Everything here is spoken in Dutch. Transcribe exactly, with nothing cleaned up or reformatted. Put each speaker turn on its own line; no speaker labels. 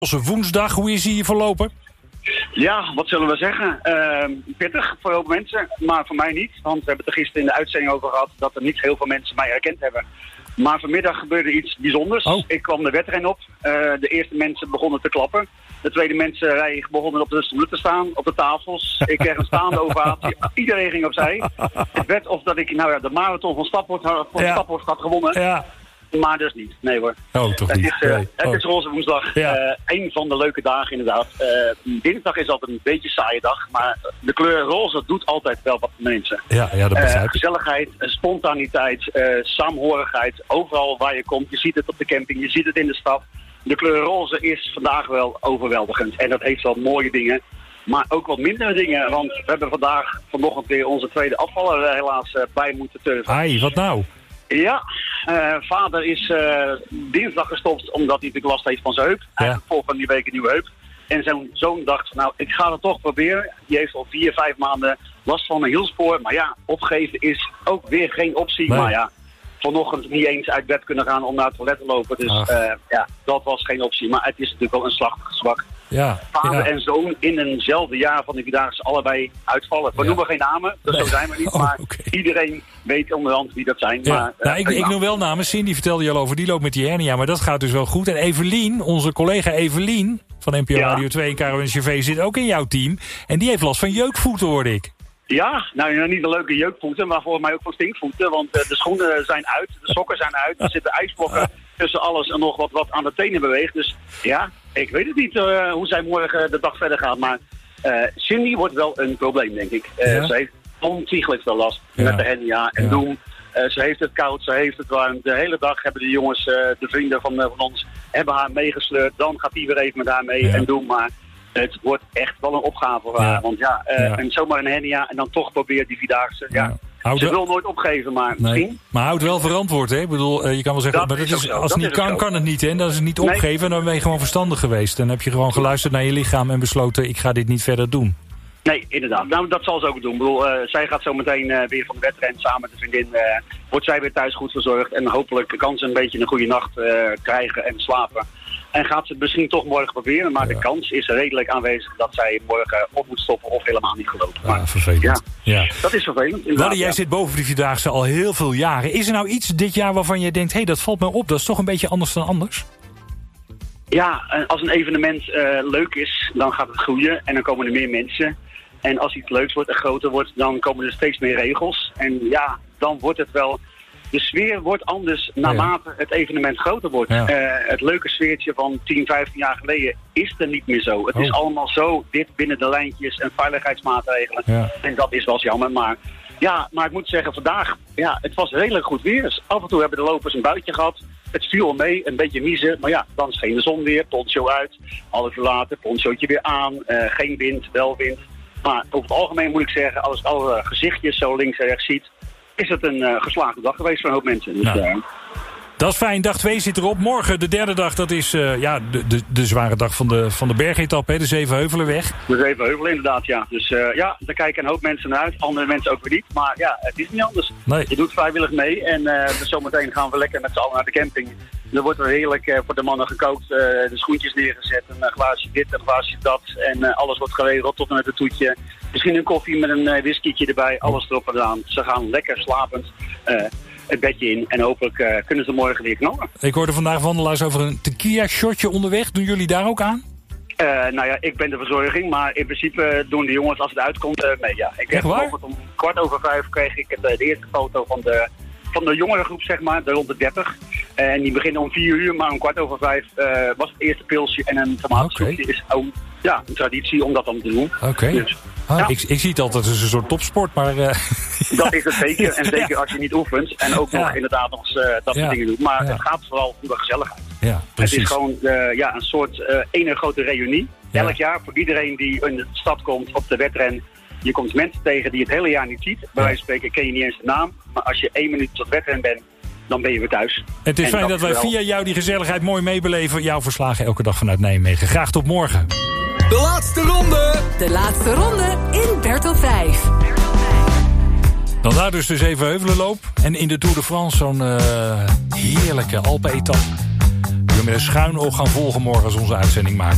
Onze woensdag, hoe is die verlopen?
Ja, wat zullen we zeggen? Uh, pittig voor heel veel mensen, maar voor mij niet. Want we hebben het er gisteren in de uitzending over gehad dat er niet heel veel mensen mij herkend hebben. Maar vanmiddag gebeurde iets bijzonders. Oh. Ik kwam de wedren op. Uh, de eerste mensen begonnen te klappen. De tweede mensen rij begonnen op de stoelen te staan, op de tafels. Ik kreeg een staande ovatie. Iedereen ging opzij. Het werd of dat ik nou ja, de marathon van Staphorst, van ja. Staphorst had gewonnen. Ja. Maar dus niet. Nee hoor.
Oh, toch
het
niet.
Is, uh,
nee.
Het
oh.
is roze woensdag. Ja. Uh, een van de leuke dagen inderdaad. Uh, dinsdag is altijd een beetje een saaie dag. Maar de kleur roze doet altijd wel wat mensen.
Ja, ja, dat begrijp ik.
Uh, gezelligheid, spontaniteit, uh, saamhorigheid. Overal waar je komt. Je ziet het op de camping. Je ziet het in de stad. De kleur roze is vandaag wel overweldigend. En dat heeft wel mooie dingen. Maar ook wat mindere dingen. Want we hebben vandaag vanochtend weer onze tweede afvaller uh, helaas uh, bij moeten turven.
Ai, wat nou?
Ja, uh, vader is uh, dinsdag gestopt omdat hij natuurlijk last heeft van zijn heup. Ja. Eigenlijk volgende die week een nieuwe heup. En zijn zoon dacht van nou, ik ga het toch proberen. Die heeft al vier, vijf maanden last van een hielspoor. Maar ja, opgeven is ook weer geen optie. Nee. Maar ja, vanochtend niet eens uit bed kunnen gaan om naar het toilet te lopen. Dus uh, ja, dat was geen optie. Maar het is natuurlijk wel een slag zwak.
Ja,
vader
ja.
en zoon in eenzelfde jaar van de Vierdaagse allebei uitvallen. We ja. noemen geen namen, dus nee. zo zijn we niet. Maar oh, okay. iedereen weet onderhand wie dat zijn.
Ja.
Maar, uh,
nou, ik, ik noem wel namen. Cindy vertelde je al over, die loopt met die hernia. Maar dat gaat dus wel goed. En Evelien, onze collega Evelien van N P O ja. Radio twee en Caro en C V zit ook in jouw team. En die heeft last van jeukvoeten, hoorde ik.
Ja, nou niet een leuke jeukvoeten, maar volgens mij ook van stinkvoeten. Want uh, de schoenen zijn uit, de sokken zijn uit. Er zitten ijsblokken tussen alles en nog wat, wat aan de tenen beweegt. Dus ja, ik weet het niet uh, hoe zij morgen de dag verder gaat. Maar uh, Cindy wordt wel een probleem, denk ik. Uh, ja? Ze heeft ontiegelijk veel last ja. met de hernia en ja. doen. Uh, ze heeft het koud, ze heeft het warm. De hele dag hebben de jongens, uh, de vrienden van, uh, van ons, hebben haar meegesleurd. Dan gaat die weer even met haar mee ja. en doen maar. Het wordt echt wel een opgave voor haar. Ja. Want ja, uh, ja. en zomaar een hernia en dan toch probeert die Vierdaagse. Ja. Ja. Ze wil nooit opgeven, maar nee. misschien.
Maar houd wel verantwoord, hè? Ik bedoel, uh, je kan wel zeggen,
dat
maar dat
is
is, als het niet kan,
het
kan het niet, hè? En dan is het niet opgeven nee. en dan ben je gewoon verstandig geweest. Dan heb je gewoon geluisterd naar je lichaam en besloten, ik ga dit niet verder doen.
Nee, inderdaad. Nou, dat zal ze ook doen. Ik bedoel, uh, zij gaat zo meteen uh, weer van de wedren samen met de vriendin. Uh, wordt zij weer thuis goed verzorgd en hopelijk kan ze een beetje een goede nacht uh, krijgen en slapen. En gaat ze het misschien toch morgen proberen, maar ja. de kans is redelijk aanwezig dat zij morgen op moet stoppen of helemaal niet gelopen. Maar,
ja, vervelend. Ja,
ja. Dat is vervelend.
Wadde, jij
ja.
zit boven de Vierdaagse al heel veel jaren. Is er nou iets dit jaar waarvan je denkt, hé, hey, dat valt me op, dat is toch een beetje anders dan anders?
Ja, als een evenement uh, leuk is, dan gaat het groeien en dan komen er meer mensen. En als iets leuks wordt en groter wordt, dan komen er steeds meer regels. En ja, dan wordt het wel... De sfeer wordt anders naarmate ja. het evenement groter wordt. Ja. Uh, het leuke sfeertje van tien, vijftien jaar geleden is er niet meer zo. Het oh. is allemaal zo dit binnen de lijntjes en veiligheidsmaatregelen. Ja. En dat is wel jammer. Maar ja, maar ik moet zeggen, vandaag, ja, het was redelijk goed weer. Dus af en toe hebben de lopers een buitje gehad. Het viel mee, een beetje miezen. Maar ja, dan scheen de zon weer, poncho uit. Half uur later, ponchootje weer aan. Uh, geen wind, wel wind. Maar over het algemeen moet ik zeggen, als ik alle gezichtjes zo links en rechts ziet, is het een uh, geslaagde dag geweest voor een hoop mensen. Dus,
nou,
uh,
dat is fijn. Dag twee zit erop. Morgen, de derde dag, dat is uh, ja, de, de, de zware dag van de, van de bergetappe, hè, de Zevenheuvelenweg.
De Zevenheuvelen, inderdaad, ja. Dus uh, ja, daar kijken een hoop mensen naar uit. Andere mensen ook weer niet. Maar ja, het is niet anders. Nee. Je doet vrijwillig mee. En uh, dus zometeen gaan we lekker met z'n allen naar de camping. Er wordt er heerlijk uh, voor de mannen gekookt. Uh, de schoentjes neergezet. Een uh, glaasje dit, een glaasje dat. En uh, alles wordt geregeld tot en met het toetje. Misschien een koffie met een uh, whiskietje erbij. Alles erop en eraan. Ze gaan lekker slapend uh, het bedje in. En hopelijk uh, kunnen ze morgen weer knallen.
Ik hoorde vandaag wandelaars over een tequila-shotje onderweg. Doen jullie daar ook aan?
Uh, nou ja, ik ben de verzorging. Maar in principe doen de jongens als het uitkomt uh, mee. Ja. Ik
Echt waar?
Om kwart over vijf kreeg ik het, uh, de eerste foto van de... van de jongere groep, zeg maar, de rond de dertig. En die beginnen om vier uur, maar om kwart over vijf uh, was het eerste pilsje en een tomatensoepje. Okay. Is ook ja, een traditie om dat dan te doen.
Oké. Okay. Dus, ah, ja. ik, ik zie het altijd als een soort topsport, maar... Uh...
Dat is het zeker. En zeker als je niet oefent. En ook ja. nog inderdaad nog eens uh, dat
ja.
soort dingen doet. Maar
ja.
het gaat vooral om de gezelligheid.
Ja, precies.
Het is gewoon uh, ja, een soort uh, ene grote reunie.
Ja.
Elk jaar voor iedereen die in de stad komt op de wedren. Je komt mensen tegen die je het hele jaar niet ziet. Bij wijze van spreken ken je niet eens de naam. Maar als je één minuut tot wedren bent, dan ben je weer thuis.
Het is en fijn dat, dat wij wel... via jou die gezelligheid mooi meebeleven. Jouw verslagen elke dag vanuit Nijmegen. Graag tot morgen.
De laatste ronde.
De laatste ronde in Bertel vijf.
Dan daar dus de Zevenheuvelenloop. En in de Tour de France zo'n uh, heerlijke Alpen-etappe. Die we met een schuin oog gaan volgen morgen als onze uitzending maken.